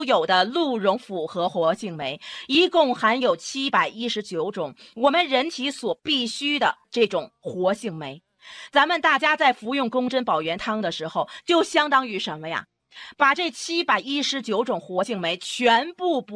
有的鹿茸复合活性酶，一共含有719种我们人体所必需的这种活性酶。咱们大家在服用宫针保元汤的时候，就相当于什么呀？把这719种活性酶全部补